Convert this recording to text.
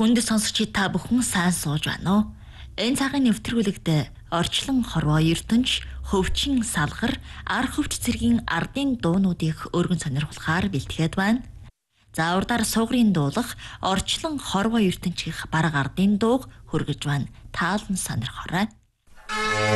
Хүнд сонсогчид та бүхэн сайн сууж байна уу? Энэ цагийн нэвтрүүлэгт орчлон хорвоо ертөнч, хөвчин салгар, ар хөвч цэргийн ардын дуунуудыг өргөн сонирхолтой бэлтгээд байна. За урдаар сугрын дуулах орчлон хорвоо ертөнчийн бараг ардын дууг хөргөж байна. Таалан сонирхорой.